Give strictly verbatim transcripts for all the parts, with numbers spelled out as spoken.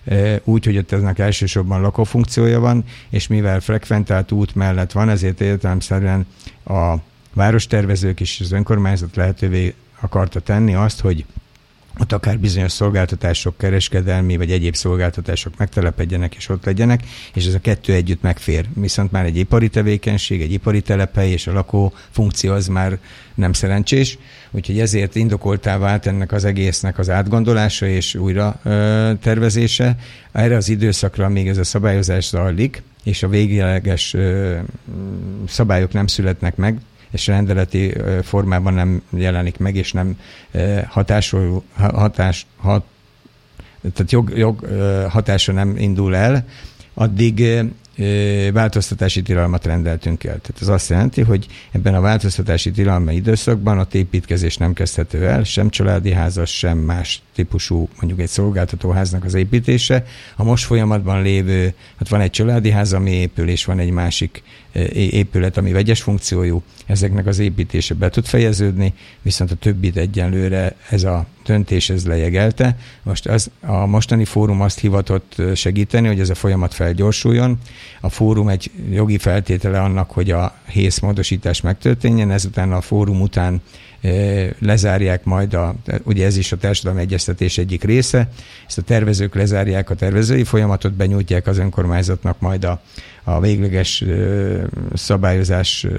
úgy, hogy ott eznek elsősorban lakófunkciója van, és mivel frekventált út mellett van, ezért értelemszerűen a várostervezők és az önkormányzat lehetővé akarta tenni azt, hogy ott akár bizonyos szolgáltatások, kereskedelmi vagy egyéb szolgáltatások megtelepedjenek és ott legyenek, és ez a kettő együtt megfér. Viszont már egy ipari tevékenység, egy ipari telephely és a lakó funkció az már nem szerencsés, úgyhogy ezért indokoltá vált ennek az egésznek az átgondolása és újra ö, tervezése. Erre az időszakra még ez a szabályozás zajlik, és a végleges ö, szabályok nem születnek meg, és rendeleti formában nem jelenik meg, és nem hatásol, hatás, hat, tehát jog, jog hatása nem indul el, addig változtatási tilalmat rendeltünk el. Tehát ez azt jelenti, hogy ebben a változtatási tilalmi időszakban a építkezés nem kezdhető el, sem családi házas, sem más típusú, mondjuk egy szolgáltatóháznak az építése. A most folyamatban lévő, hát van egy családi ház, ami épül, és van egy másik épület, ami vegyes funkciójú, ezeknek az építése be tud fejeződni, viszont a többit egyenlőre ez a döntés ez lejegelte. Most az, a mostani fórum azt hivatott segíteni, hogy ez a folyamat felgyorsuljon. A fórum egy jogi feltétele annak, hogy a hészmódosítás megtörténjen, ezután a fórum után lezárják majd, a, ugye ez is a társadalmi egyeztetés egyik része, ezt a tervezők lezárják a tervezői folyamatot, benyújtják az önkormányzatnak majd a, a végleges ö, szabályozási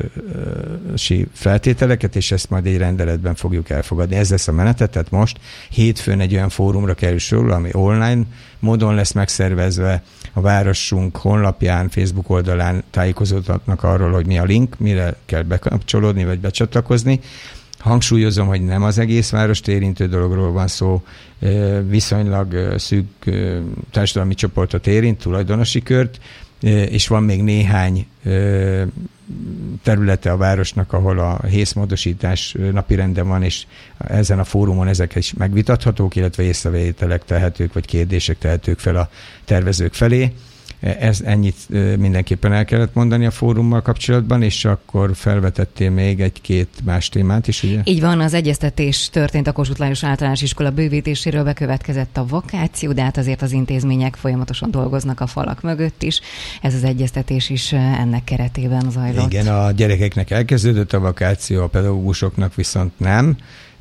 feltételeket, és ezt majd egy rendeletben fogjuk elfogadni. Ez lesz a menetet, tehát most hétfőn egy olyan fórumra kerül sor, ami online módon lesz megszervezve, a városunk honlapján, Facebook oldalán tájékozódhatnak arról, hogy mi a link, mire kell bekapcsolódni, vagy becsatlakozni. Hangsúlyozom, hogy nem az egész várost érintő dologról van szó, viszonylag szűk társadalmi csoportot érint, tulajdonosi kört, és van még néhány területe a városnak, ahol a hészmódosítás napirenden van, és ezen a fórumon ezek is megvitathatók, illetve észrevételek tehetők, vagy kérdések tehetők fel a tervezők felé. Ez ennyit mindenképpen el kellett mondani a fórummal kapcsolatban, és akkor felvetettél még egy-két más témát is, ugye? Így van, az egyeztetés történt a Kossuth Lajos Általános Iskola bővítéséről, bekövetkezett a vakáció, de hát azért az intézmények folyamatosan dolgoznak a falak mögött is. Ez az egyeztetés is ennek keretében zajlott. Igen, a gyerekeknek elkezdődött a vakáció, a pedagógusoknak viszont nem.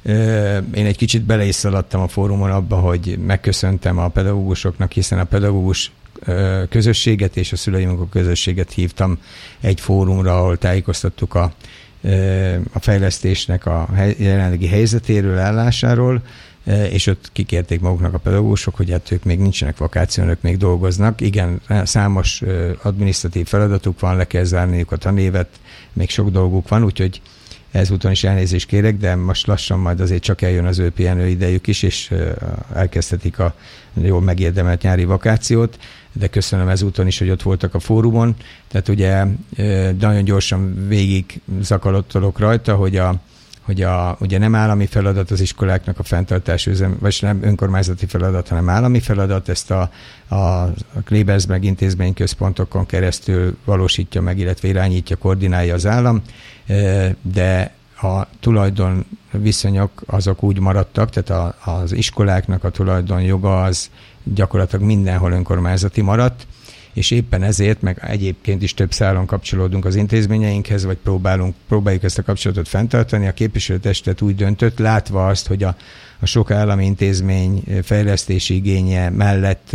Én egy kicsit bele is szaladtam a fórumon abba, hogy megköszöntem a pedagógusoknak, hiszen a pedagógus közösséget és a szülői munkaközösséget hívtam egy fórumra, ahol tájékoztattuk a, a fejlesztésnek a jelenlegi helyzetéről, állásáról, és ott kikérték maguknak a pedagógusok, hogy hát ők még nincsenek vakáción, ők még dolgoznak. Igen, számos adminisztratív feladatuk van, le kell zárniuk a tanévet, még sok dolguk van, úgyhogy ezúton is elnézést kérek, de most lassan majd azért csak eljön az ő pihenő idejük is, és elkezdhetik a jól megérdemelt nyári vakációt, de köszönöm ezúton is, hogy ott voltak a fórumon. Tehát ugye nagyon gyorsan végig zakalottalok rajta, hogy a hogy a, ugye nem állami feladat az iskoláknak a fenntartás, üzem, vagy nem önkormányzati feladat, hanem állami feladat, ezt a, a Klebersberg intézményközpontokon keresztül valósítja meg, illetve irányítja, koordinálja az állam, de a tulajdon viszonyok azok úgy maradtak, tehát a, az iskoláknak a tulajdon joga az gyakorlatilag mindenhol önkormányzati maradt, és éppen ezért, meg egyébként is több szálon kapcsolódunk az intézményeinkhez, vagy próbálunk, próbáljuk ezt a kapcsolatot fenntartani. A képviselőtestet úgy döntött, látva azt, hogy a, a sok állami intézmény fejlesztési igénye mellett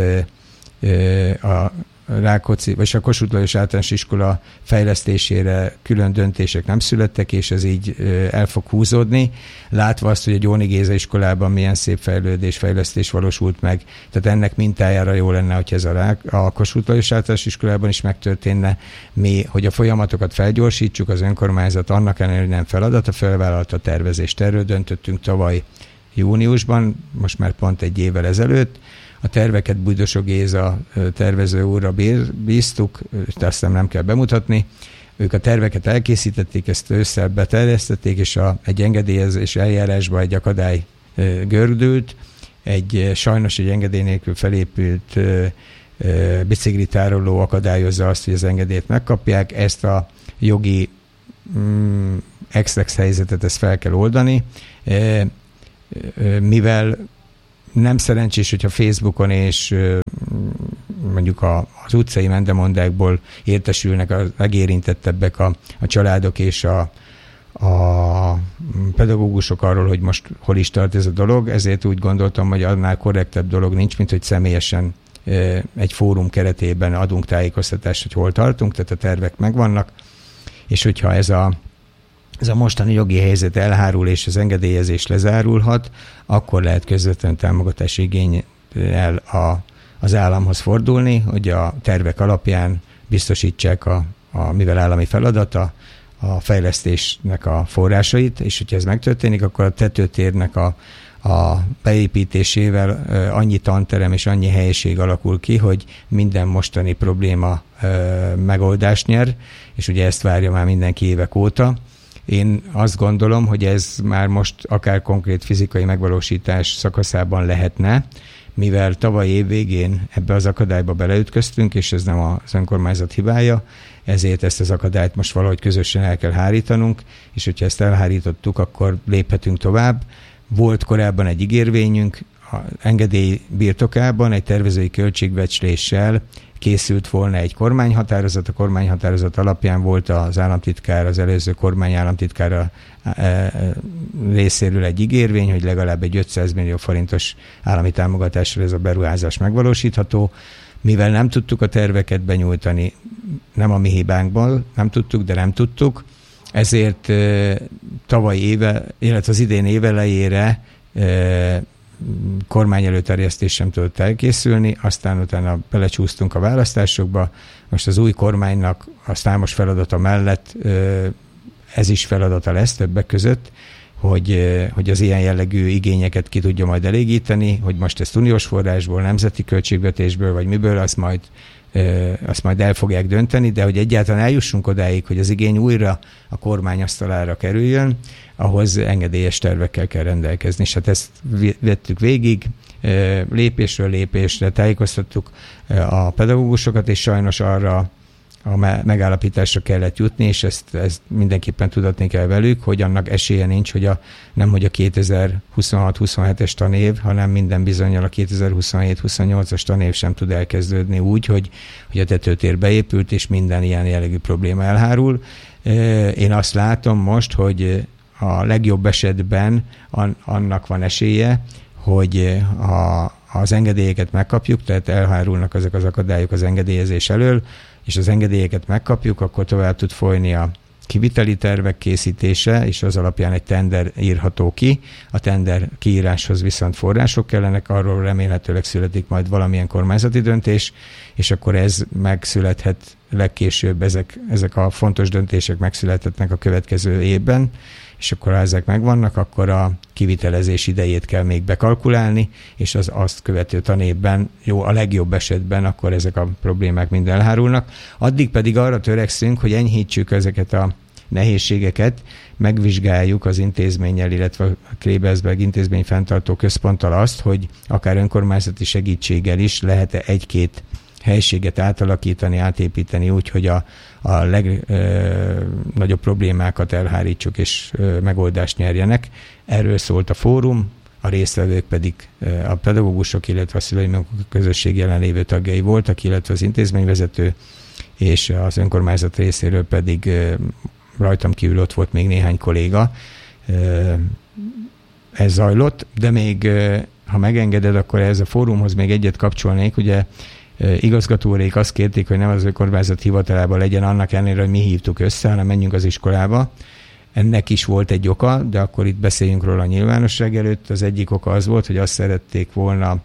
a Rákóczi, vagy a Kossuth Lajos Általános Iskola fejlesztésére külön döntések nem születtek, és ez így el fog húzódni. Látva azt, hogy a Gyóni Géza iskolában milyen szép fejlődés, fejlesztés valósult meg, tehát ennek mintájára jó lenne, hogy ez a, Rák, a Kossuth Lajos Általános Iskolában is megtörténne, mi, hogy a folyamatokat felgyorsítsuk, az önkormányzat annak ellenére, hogy nem feladata, felvállalta a tervezést. Erről döntöttünk tavaly júniusban, most már pont egy évvel ezelőtt. A terveket Bujdosó Géza tervező úrra bíztuk, de aztán nem kell bemutatni. Ők a terveket elkészítették, ezt ősszel beterjesztették, és a, egy engedélyezés eljárásba egy akadály gördült. Egy, sajnos egy engedély nélkül felépült biciklitároló akadályozza azt, hogy az engedélyt megkapják. Ezt a jogi mm, ex-lex helyzetet ezt fel kell oldani, mivel nem szerencsés, hogyha Facebookon és mondjuk a, az utcai mendemondákból értesülnek a legérintettebbek a, a családok és a, a pedagógusok arról, hogy most hol is tart ez a dolog, ezért úgy gondoltam, hogy annál korrektebb dolog nincs, mint hogy személyesen egy fórum keretében adunk tájékoztatást, hogy hol tartunk, tehát a tervek megvannak, és hogyha ez a, ez a mostani jogi helyzet elhárul és az engedélyezés lezárulhat, akkor lehet közvetlen támogatási igénnyel a, az államhoz fordulni, hogy a tervek alapján biztosítsák a, a mivel állami feladata, a fejlesztésnek a forrásait, és hogyha ez megtörténik, akkor a tetőtérnek a, a beépítésével annyi tanterem és annyi helyiség alakul ki, hogy minden mostani probléma megoldást nyer, és ugye ezt várja már mindenki évek óta. Én azt gondolom, hogy ez már most akár konkrét fizikai megvalósítás szakaszában lehetne, mivel tavaly év végén ebbe az akadályba beleütköztünk, és ez nem az önkormányzat hibája, ezért ezt az akadályt most valahogy közösen el kell hárítanunk, és hogyha ezt elhárítottuk, akkor léphetünk tovább. Volt korábban egy ígérvényünk, az engedély birtokában egy tervezői költségbecsléssel készült volna egy kormányhatározat, a kormányhatározat alapján volt az államtitkár, az előző kormány államtitkára részéről egy ígérvény, hogy legalább egy ötszáz millió forintos állami támogatással ez a beruházás megvalósítható. Mivel nem tudtuk a terveket benyújtani, nem a mi hibánkból, nem tudtuk, de nem tudtuk, ezért tavaly éve, illetve az idén évelejére kormány előterjesztés sem tudott elkészülni, aztán utána belecsúsztunk a választásokba. Most az új kormánynak a számos feladata mellett ez is feladata lesz többek között, hogy, hogy az ilyen jellegű igényeket ki tudja majd elégíteni, hogy most ezt uniós forrásból, nemzeti költségvetésből, vagy miből, azt majd, azt majd el fogják dönteni, de hogy egyáltalán eljussunk odáig, hogy az igény újra a kormány asztalára kerüljön, ahhoz engedélyes tervekkel kell rendelkezni. És hát ezt vettük végig, lépésről lépésre tájékoztattuk a pedagógusokat, és sajnos arra a megállapításra kellett jutni, és ezt, ezt mindenképpen tudatni kell velük, hogy annak esélye nincs, hogy a, nem hogy a kétezer-huszonhat huszonhetes tanév, hanem minden bizonnyal a kétezer-huszonhét huszonnyolcas tanév sem tud elkezdődni úgy, hogy, hogy a tetőtér beépült, és minden ilyen jellegű probléma elhárul. Én azt látom most, hogy a legjobb esetben annak van esélye, hogy a, az engedélyeket megkapjuk, tehát elhárulnak ezek az akadályok az engedélyezés elől, és az engedélyeket megkapjuk, akkor tovább tud folyni a kiviteli tervek készítése, és az alapján egy tender írható ki. A tender kiíráshoz viszont források kellenek, arról remélhetőleg születik majd valamilyen kormányzati döntés, és akkor ez megszülethet legkésőbb, ezek, ezek a fontos döntések megszülethetnek a következő évben, és akkor ha ezek megvannak, akkor a kivitelezés idejét kell még bekalkulálni, és az azt követő tanévben, jó, a legjobb esetben akkor ezek a problémák mind elhárulnak. Addig pedig arra törekszünk, hogy enyhítsük ezeket a nehézségeket, megvizsgáljuk az intézménnyel, illetve a Klebersberg intézmény fenntartó központtal azt, hogy akár önkormányzati segítséggel is lehet-e egy-két helységet átalakítani, átépíteni úgy, hogy a, a legnagyobb problémákat elhárítsuk és ö, megoldást nyerjenek. Erről szólt a fórum, a résztvevők pedig ö, a pedagógusok, illetve a szülői közösség jelenlévő tagjai voltak, illetve az intézményvezető, és az önkormányzat részéről pedig ö, rajtam kívül ott volt még néhány kolléga. Ö, ez zajlott, de még, ö, ha megengeded, akkor ez a fórumhoz még egyet kapcsolnék, ugye igazgatórék azt kérték, hogy nem az önkormányzat hivatalában legyen, annak ellenére, hogy mi hívtuk össze, hanem menjünk az iskolába. Ennek is volt egy oka, de akkor itt beszéljünk róla a nyilvánosság előtt. Az egyik oka az volt, hogy azt szerették volna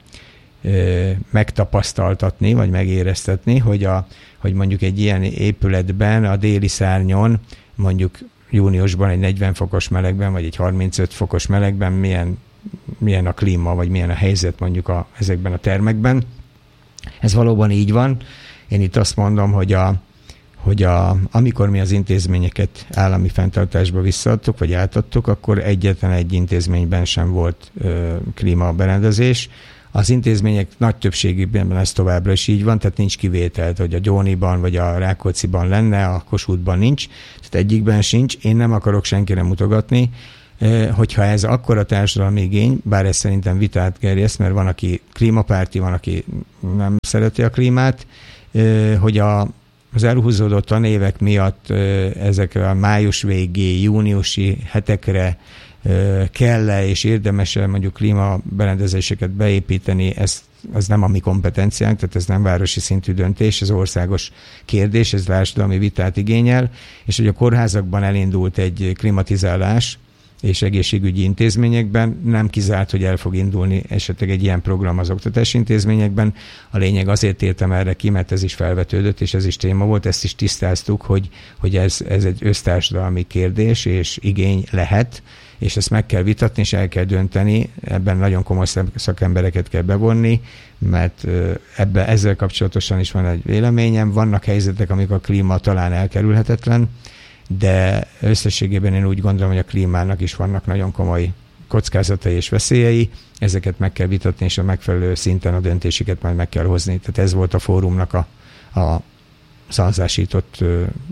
ö, megtapasztaltatni, vagy megéreztetni, hogy, a, hogy mondjuk egy ilyen épületben a déli szárnyon mondjuk júniusban egy negyven fokos melegben, vagy egy harmincöt fokos melegben milyen, milyen a klíma, vagy milyen a helyzet mondjuk a, ezekben a termekben. Ez valóban így van. Én itt azt mondom, hogy, a, hogy a, amikor mi az intézményeket állami fenntartásba visszaadtuk, vagy átadtuk, akkor egyetlen egy intézményben sem volt ö, klímaberendezés. Az intézmények nagy többségében ez továbbra is így van, tehát nincs kivétel, hogy a Gyóniban vagy a Rákócziban lenne, a Kossuthban nincs, tehát egyikben sincs. Én nem akarok senkire mutogatni. hogyha ez akkora társadalmi igény, bár ez szerintem vitát gerjeszt, mert van, aki klímapárti, van, aki nem szereti a klímát, hogy a, az elhúzódott tanévek miatt ezekre a május végi, júniusi hetekre kell-e és érdemes-e mondjuk klímaberendezéseket beépíteni, ez az nem a mi kompetenciánk, tehát ez nem városi szintű döntés, ez országos kérdés, ez társadalmi vitát igényel, és hogy a kórházakban elindult egy klimatizálás, és egészségügyi intézményekben nem kizárt, hogy el fog indulni esetleg egy ilyen program az oktatási intézményekben. A lényeg azért értem erre ki, mert ez is felvetődött, és ez is téma volt, ezt is tisztáztuk, hogy, hogy ez, ez egy össztársadalmi kérdés, és igény lehet, és ezt meg kell vitatni, és el kell dönteni, ebben nagyon komoly szakembereket kell bevonni, mert ebben ezzel kapcsolatosan is van egy véleményem. Vannak helyzetek, amikor a klíma talán elkerülhetetlen, de összességében én úgy gondolom, hogy a klímának is vannak nagyon komoly kockázatai és veszélyei, ezeket meg kell vitatni, és a megfelelő szinten a döntéseket majd meg kell hozni. Tehát ez volt a fórumnak a, a szanzásított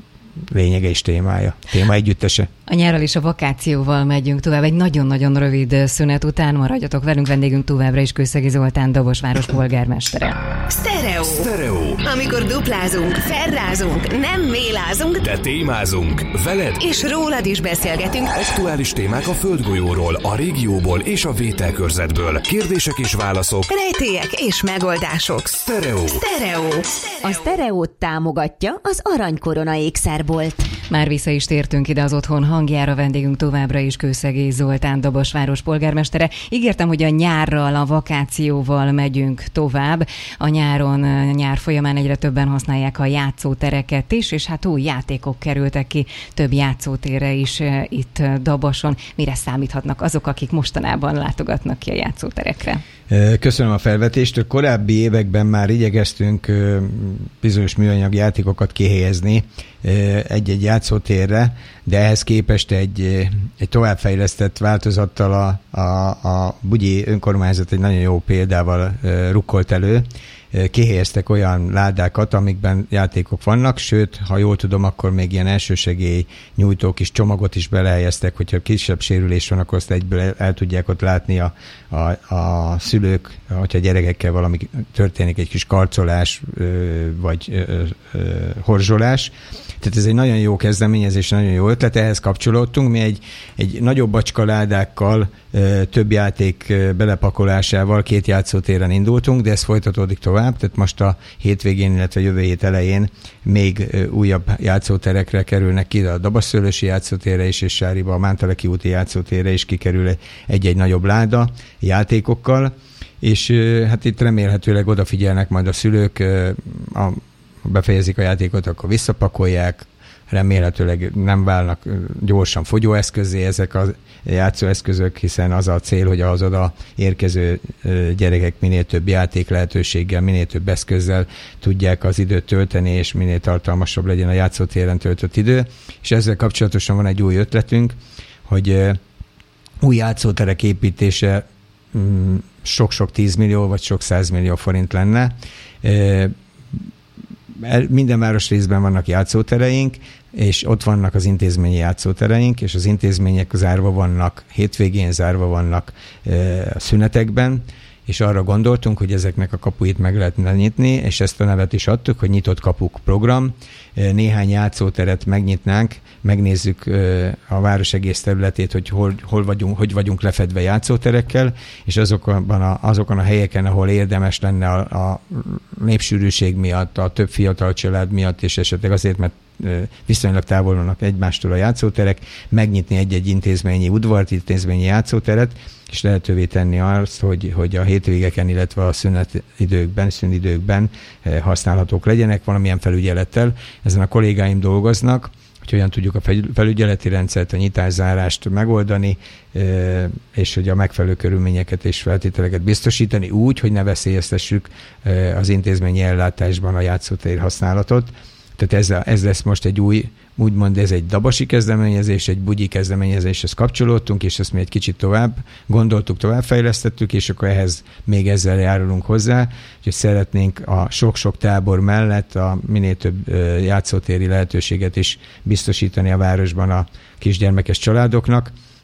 lényege és témája, téma együttese. A nyárral és a vakációval megyünk tovább. Egy nagyon-nagyon rövid szünet után maradjatok velünk, vendégünk továbbra is Kőszegi Zoltán, Dobosváros polgármestere. Sztereó. Sztereó. Amikor duplázunk, ferrázunk, nem mélázunk, de témázunk. Veled és rólad is beszélgetünk. Aktuális témák a földgolyóról, a régióból és a vételkörzetből. Kérdések és válaszok. Rejtélyek és megoldások. Sztereó. Sztereó. A Sztereót támogatja az Aranykorona ékszerbolt. Már vissza is tértünk ide az otthon hangjára, vendégünk továbbra is Kőszegi Zoltán, Dobosváros polgármestere. Ígértem, hogy a nyárral, a vakációval megyünk tovább. A nyáron, a nyár folyamán egyre többen használják a játszótereket is, és hát új játékok kerültek ki több játszótérre is itt Dabason. Mire számíthatnak azok, akik mostanában látogatnak ki a játszóterekre? Köszönöm a felvetést. A korábbi években már igyekeztünk bizonyos műanyag játékokat kihelyezni egy-egy játszótérre, de ehhez képest egy, egy továbbfejlesztett változattal a, a, a Bugyi önkormányzat egy nagyon jó példával rukkolt elő. Kihelyeztek olyan ládákat, amikben játékok vannak, sőt, ha jól tudom, akkor még ilyen elsősegély nyújtó kis csomagot is belehelyeztek, hogyha kisebb sérülés van, akkor azt egyből el, el tudják ott látni a, a, a szülők, hogyha gyerekekkel valami történik, egy kis karcolás vagy horzsolás. Tehát ez egy nagyon jó kezdeményezés, nagyon jó ötlet, ehhez kapcsolódtunk. Mi egy, egy nagyobb bacska ládákkal, több játék belepakolásával két játszótéren indultunk, de ez folytatódik tovább, tehát most a hétvégén, illetve jövő hét elején még újabb játszóterekre kerülnek ki, a Dabaszőlősi játszótérre is, és Sáriba a Mántaleki úti játszótérre is kikerül egy-egy nagyobb láda játékokkal, és hát itt remélhetőleg odafigyelnek majd a szülők, a befejezik a játékot, akkor visszapakolják, remélhetőleg nem válnak gyorsan fogyóeszközé ezek a játszóeszközök, hiszen az a cél, hogy az oda érkező gyerekek minél több játék lehetőséggel, minél több eszközzel tudják az időt tölteni, és minél tartalmasabb legyen a játszótéren töltött idő. És ezzel kapcsolatosan van egy új ötletünk, hogy új játszóterek építése sok-sok tízmillió vagy sok százmillió forint lenne. Minden városrészben vannak játszótereink, és ott vannak az intézményi játszótereink, és az intézmények zárva vannak, hétvégén zárva vannak a szünetekben, és arra gondoltunk, hogy ezeknek a kapuit meg lehetne nyitni, és ezt a nevet is adtuk, hogy nyitott kapuk program. Néhány játszóteret megnyitnánk, megnézzük a város egész területét, hogy hol, hol vagyunk, hogy vagyunk lefedve játszóterekkel, és azokon a, azokon a helyeken, ahol érdemes lenne a, a népsűrűség miatt, a több fiatal család miatt, és esetleg azért, mert viszonylag távol vannak egymástól a játszóterek, megnyitni egy-egy intézményi udvart, intézményi játszóteret, és lehetővé tenni azt, hogy, hogy a hétvégeken, illetve a szünetidőkben, szünidőkben használhatók legyenek valamilyen felügyelettel. Ezen a kollégáim dolgoznak, hogy olyan tudjuk a felügyeleti rendszert, a nyitás-zárást megoldani, és hogy a megfelelő körülményeket és feltételeket biztosítani úgy, hogy ne veszélyeztessük az intézményi ellátásban a játszótér használatot. Tehát ez, a, ez lesz most egy új, úgymond ez egy dabasi kezdeményezés, egy bugyi kezdeményezéshez kapcsolódtunk, és ezt mi egy kicsit tovább gondoltuk, tovább fejlesztettük, és akkor ehhez még ezzel járulunk hozzá, hogy szeretnénk a sok-sok tábor mellett a minél több játszótéri lehetőséget is biztosítani a városban a kisgyermekes családoknak,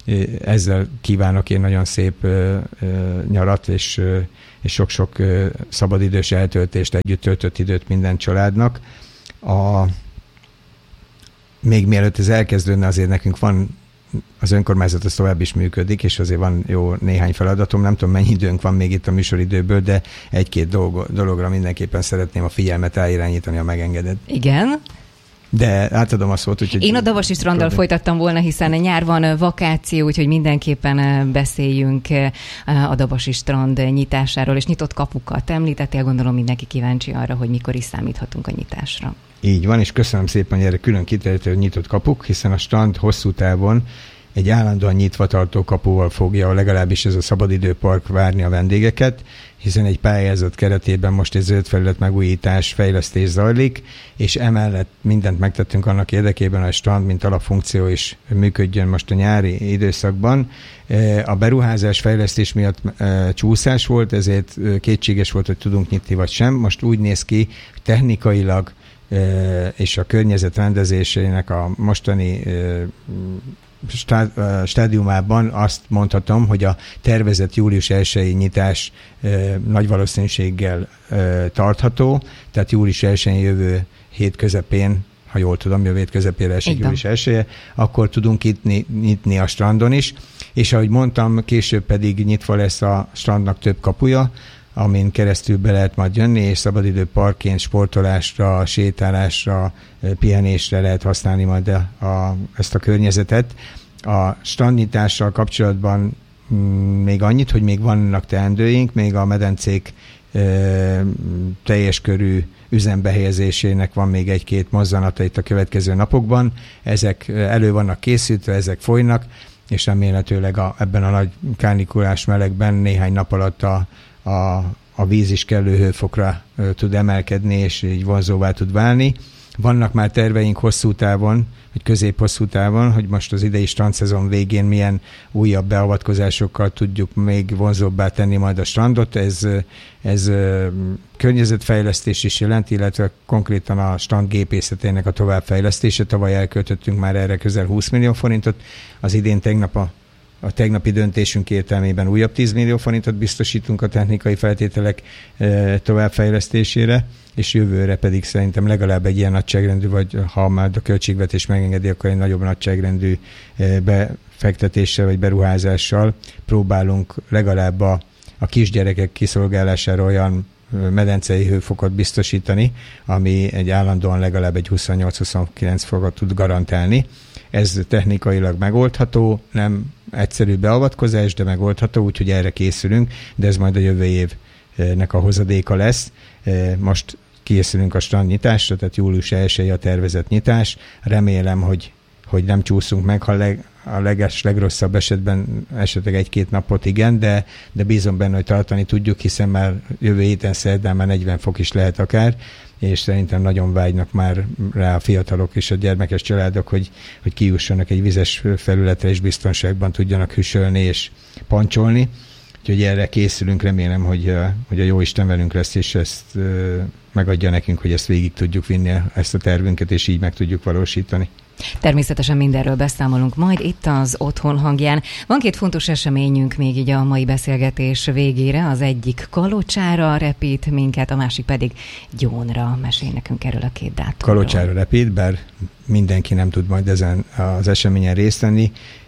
Ezzel kívánok én nagyon szép nyarat, és, és sok-sok szabadidős eltöltést, együtt töltött időt minden családnak. A, még mielőtt ez elkezdődne, azért nekünk van, az önkormányzat az tovább is működik, és azért van jó néhány feladatom. Nem tudom, mennyi időnk van még itt a műsoridőből, de egy-két dolog, dologra mindenképpen szeretném a figyelmet elirányítani, ha megengeded. Igen. De átadom a szót, úgyhogy... Én a Davasi Stranddal folytattam volna, hiszen nyár van, vakáció, úgyhogy mindenképpen beszéljünk a Davasi Strand nyitásáról, és nyitott kapukat említettél, gondolom mindenki kíváncsi arra, hogy mikor is számíthatunk a nyitásra. Így van, és köszönöm szépen, hogy erre külön kitérhető, hogy nyitott kapuk, hiszen a strand hosszú távon egy állandóan nyitva tartó kapuval fogja legalábbis ez a szabadidőpark várni a vendégeket, hiszen egy pályázat keretében most egy zöld felület megújítás, fejlesztés zajlik, és emellett mindent megtettünk annak érdekében, hogy a strand, mint alapfunkció is működjön most a nyári időszakban. A beruházás fejlesztés miatt csúszás volt, ezért kétséges volt, hogy tudunk nyitni vagy sem. Most úgy néz ki, hogy technikailag és a környezet rendezésének a mostani stádiumában azt mondhatom, hogy a tervezett július elsejei nyitás e, nagy valószínűséggel e, tartható, tehát július elsején jövő hét közepén, ha jól tudom, jövő hét közepére esik július elseje, akkor tudunk nyitni, nyitni a strandon is, és ahogy mondtam, később pedig nyitva lesz a strandnak több kapuja, amin keresztül be lehet majd jönni, és szabadidőparkként sportolásra, sétálásra, pihenésre lehet használni majd a, a, ezt a környezetet. A strandnyitással kapcsolatban m- még annyit, hogy még vannak teendőink, még a medencék e, teljes körű üzembehelyezésének van még egy-két mozzanata itt a következő napokban. Ezek elő vannak készítve, ezek folynak, és remélhetőleg a, ebben a nagy kánikulás melegben néhány nap alatt a A, a víz is kellő hőfokra ö, tud emelkedni, és így vonzóvá tud válni. Vannak már terveink hosszú távon, vagy közép-hosszú távon, hogy most az idei strandszezon végén milyen újabb beavatkozásokkal tudjuk még vonzóbbá tenni majd a strandot. Ez, ez ö, környezetfejlesztés is jelent, illetve konkrétan a strand gépészetének a továbbfejlesztése. Tavaly elköltöttünk már erre közel húsz millió forintot. Az idén tegnap a A tegnapi döntésünk értelmében újabb tíz millió forintot biztosítunk a technikai feltételek e, továbbfejlesztésére, és jövőre pedig szerintem legalább egy ilyen nagyságrendű, vagy ha már a költségvetés megengedi, akkor egy nagyobb nagyságrendű e, befektetéssel vagy beruházással próbálunk legalább a, a kisgyerekek kiszolgálására olyan medencei hőfokot biztosítani, ami egy állandóan legalább egy huszonnyolc-huszonkilenc fokot tud garantálni. Ez technikailag megoldható, nem egyszerű beavatkozás, de megoldható, úgyhogy erre készülünk, de ez majd a jövő évnek a hozadéka lesz. Most készülünk a strandnyitásra, tehát július elseje a tervezett nyitás. Remélem, hogy, hogy nem csúszunk meg, ha leg, a leges, legrosszabb esetben esetleg egy-két napot igen, de, de bízom benne, hogy tartani tudjuk, hiszen már jövő héten szerdán már negyven fok is lehet akár, és szerintem nagyon vágynak már rá a fiatalok és a gyermekes családok, hogy, hogy kijussanak egy vizes felületre, és biztonságban tudjanak hüsölni és pancsolni. Úgyhogy erre készülünk, remélem, hogy, hogy a Jóisten velünk lesz, és ezt megadja nekünk, hogy ezt végig tudjuk vinni, ezt a tervünket, és így meg tudjuk valósítani. Természetesen mindenről beszámolunk majd itt az Otthon hangján. Van két fontos eseményünk még így a mai beszélgetés végére. Az egyik Kalocsára repít minket, a másik pedig Gyónra. Mesélj nekünk erről a két dátumról. Kalocsára repít, bár mindenki nem tud majd ezen az eseményen részt venni.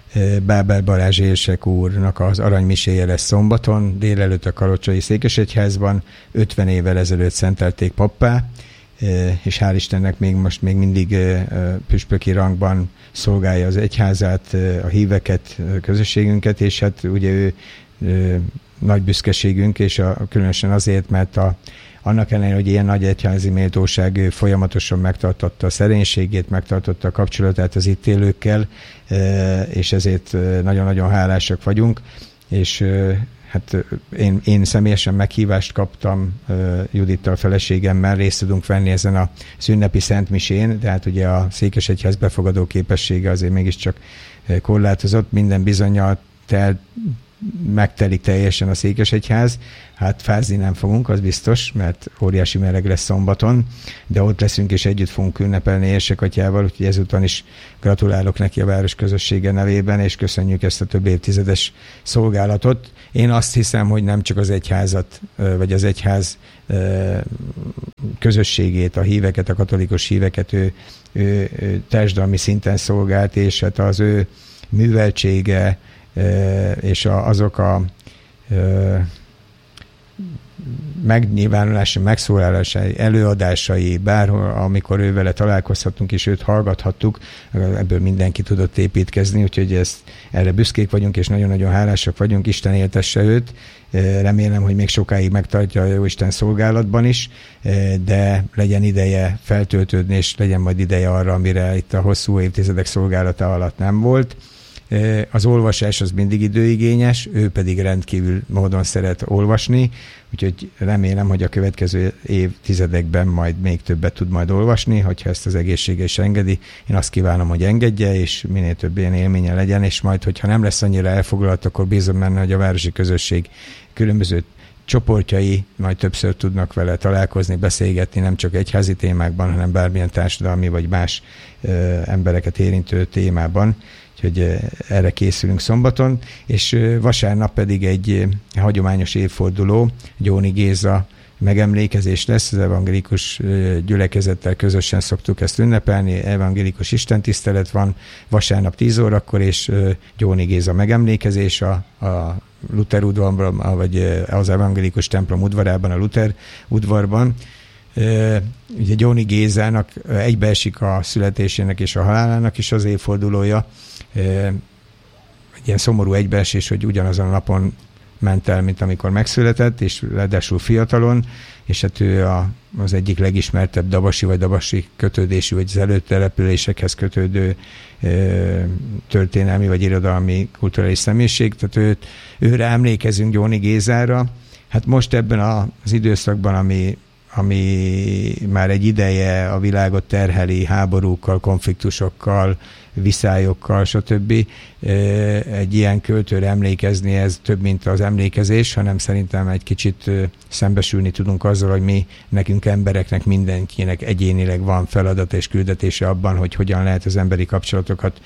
Bábel Balázs érsek úrnak az aranymiséje lesz szombaton, délelőtt a kalocsai székesegyházban, ötven évvel ezelőtt szentelték pappá, és hál' Istennek még most még mindig püspöki rangban szolgálja az egyházát, a híveket, a közösségünket, és hát ugye ő, ő nagy büszkeségünk, és a, különösen azért, mert a, annak ellenére, hogy ilyen nagy egyházi méltóság, ő folyamatosan megtartotta a szerénységét, megtartotta a kapcsolatát az itt élőkkel, és ezért nagyon-nagyon hálásak vagyunk, és hát én, én személyesen meghívást kaptam uh, Judittal, feleségemmel, részt tudunk venni ezen a ünnepi szentmisén, tehát ugye a székesegyház befogadó képessége azért mégiscsak korlátozott, minden bizonnyal tel, megtelik teljesen a Székesegyház. Hát fázni nem fogunk, az biztos, mert óriási meleg lesz szombaton, de ott leszünk és együtt fogunk ünnepelni Érsekatyával, úgyhogy ezúton is gratulálok neki a város közössége nevében, és köszönjük ezt a több évtizedes szolgálatot. Én azt hiszem, hogy nem csak az egyházat, vagy az egyház közösségét, a híveket, a katolikus híveket ő, ő, ő társadalmi szinten szolgált, és hát az ő műveltsége és azok a megnyilvánulásai, megszólalásai, előadásai, bárhol, amikor ő vele találkozhatunk, és őt hallgathattuk, ebből mindenki tudott építkezni, úgyhogy ezt, erre büszkék vagyunk, és nagyon-nagyon hálásak vagyunk. Isten éltesse őt. Remélem, hogy még sokáig megtartja a Jóisten szolgálatban is, de legyen ideje feltöltődni, és legyen majd ideje arra, amire itt a hosszú évtizedek szolgálata alatt nem volt. Az olvasás az mindig időigényes, ő pedig rendkívül módon szeret olvasni, úgyhogy remélem, hogy a következő évtizedekben majd még többet tud majd olvasni, hogyha ezt az egészsége is engedi. Én azt kívánom, hogy engedje, és minél több ilyen élménye legyen, és majd, hogyha nem lesz annyira elfoglalt, akkor bízom benne, hogy a városi közösség különböző csoportjai majd többször tudnak vele találkozni, beszélgetni, nem csak egyházi témákban, hanem bármilyen társadalmi vagy más ö, embereket érintő témában. Úgyhogy erre készülünk szombaton, és vasárnap pedig egy hagyományos évforduló, Gyóni Géza megemlékezés lesz, az evangélikus gyülekezettel közösen szoktuk ezt ünnepelni, evangélikus istentisztelet van vasárnap tíz órakor, és Gyóni Géza megemlékezés a, a Luther udvarban, vagy az evangélikus templom udvarában, a Luther udvarban. Ugye Gyóni Gézának egybeesik a születésének és a halálának is az évfordulója. Egy ilyen szomorú egybeesés, hogy ugyanazon a napon ment el, mint amikor megszületett, és ráadásul fiatalon, és hát ő a, az egyik legismertebb dabasi vagy dabasi kötődésű, vagy az előtt településekhez kötődő történelmi vagy irodalmi kulturális személyiség, tehát őt, őre emlékezünk, Gyóni Gézára. Hát most ebben az időszakban, ami ami már egy ideje a világot terheli háborúkkal, konfliktusokkal, viszályokkal, stb. Egy ilyen költőre emlékezni, ez több, mint az emlékezés, hanem szerintem egy kicsit szembesülni tudunk azzal, hogy mi, nekünk embereknek, mindenkinek egyénileg van feladat és küldetése abban, hogy hogyan lehet az emberi kapcsolatokat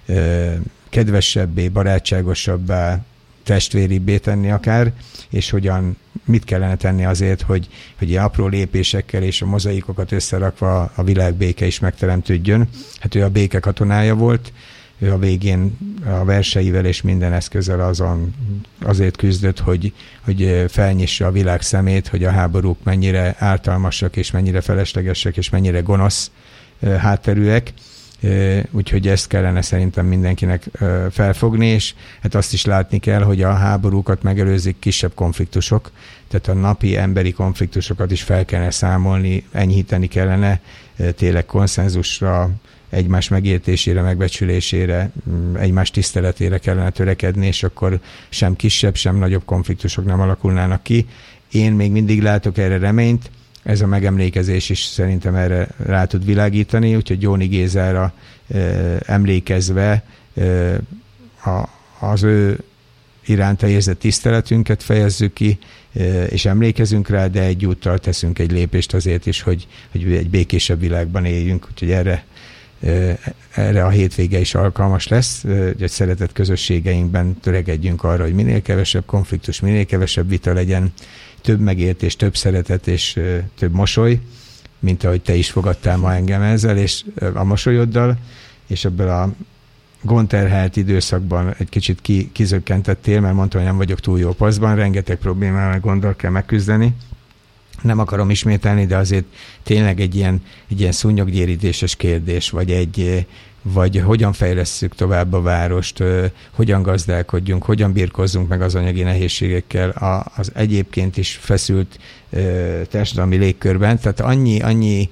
kedvesebbé, barátságosabbá, testvéribbé tenni akár, és hogyan, mit kellene tenni azért, hogy, hogy ilyen apró lépésekkel és a mozaikokat összerakva a világ béke is megteremtődjön. Hát ő a béke katonája volt, ő a végén a verseivel és minden eszközzel azon, azért küzdött, hogy, hogy felnyissa a világ szemét, hogy a háborúk mennyire ártalmasak, és mennyire feleslegesek, és mennyire gonosz hátterűek. Úgyhogy ezt kellene szerintem mindenkinek felfogni, és hát azt is látni kell, hogy a háborúkat megelőzik kisebb konfliktusok, tehát a napi emberi konfliktusokat is fel kellene számolni, enyhíteni kellene, tényleg konszenzusra, egymás megértésére, megbecsülésére, egymás tiszteletére kellene törekedni, és akkor sem kisebb, sem nagyobb konfliktusok nem alakulnának ki. Én még mindig látok erre reményt, ez a megemlékezés is szerintem erre rá tud világítani, úgyhogy Gyóni Gézára e, emlékezve e, a, az ő iránta érzett tiszteletünket fejezzük ki, e, és emlékezünk rá, de egyúttal teszünk egy lépést azért is, hogy, hogy egy békésebb világban éljünk, úgyhogy erre, e, erre a hétvége is alkalmas lesz, e, hogy szeretett közösségeinkben törekedjünk arra, hogy minél kevesebb konfliktus, minél kevesebb vita legyen, több megértés, több szeretet és ö, több mosoly, mint ahogy te is fogadtál ma engem ezzel, és ö, a mosolyoddal, és ebből a gondterhelt időszakban egy kicsit ki, kizökkentettél, mert mondtam, hogy nem vagyok túl jó paszban, rengeteg problémával, gondol kell megküzdeni. Nem akarom ismételni, de azért tényleg egy ilyen, egy ilyen szúnyoggyérítéses kérdés, vagy egy vagy hogyan fejlesszük tovább a várost, hogyan gazdálkodjunk, hogyan birkozzunk meg az anyagi nehézségekkel az egyébként is feszült társadalmi légkörben. Tehát annyi, annyi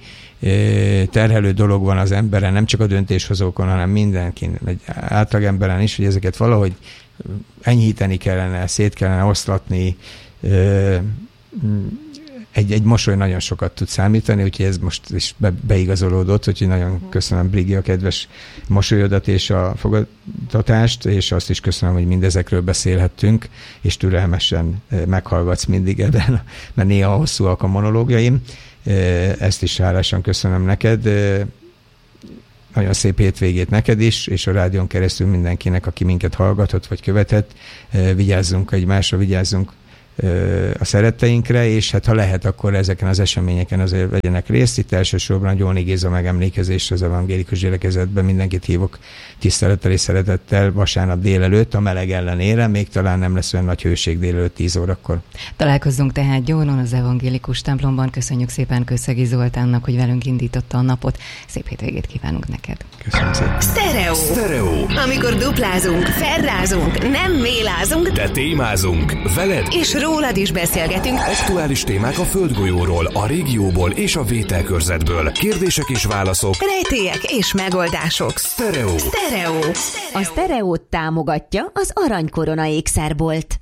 terhelő dolog van az emberen, nem csak a döntéshozókon, hanem mindenkin, egy átlagemberen is, hogy ezeket valahogy enyhíteni kellene, szét kellene oszlatni, egy, egy mosoly nagyon sokat tud számítani, úgyhogy ez most is be, beigazolódott, úgyhogy nagyon köszönöm, Brigi, a kedves mosolyodat és a fogadtatást, és azt is köszönöm, hogy mindezekről beszélhettünk, és türelmesen meghallgatsz mindig ebben, mert néha hosszúak a monológiaim. Ezt is hálásan köszönöm neked. Nagyon szép hétvégét neked is, és a rádión keresztül mindenkinek, aki minket hallgatott vagy követett. Vigyázzunk egymásra, vigyázzunk a szeretteinkre, és hát ha lehet, akkor ezeken az eseményeken azért vegyenek részt. Itt elsősorban a Gyóni Géza megemlékezésre az evangélikus gyülekezetben mindenkit hívok tisztelettel és szeretettel vasárnap délelőtt, a meleg ellenére, még talán nem lesz olyan nagy hőség délelőtt tíz órakor. Találkozzunk tehát Gyónon, az evangélikus templomban. Köszönjük szépen Kőszegi Zoltánnak, hogy velünk indította a napot. Szép hétvégét kívánunk neked. Köszönöm szépen. Sztereó. Sztereó. Amikor duplázunk, ferrázunk, nem mélázunk, De témázunk. Veled és rólad is beszélgetünk. aktuális témák a földgolyóról, a régióból és a vételkörzetből. Kérdések és válaszok. Rejtélyek és megoldások. Sztereó. Sztereó. A Sztereót támogatja az Aranykorona ékszerbolt.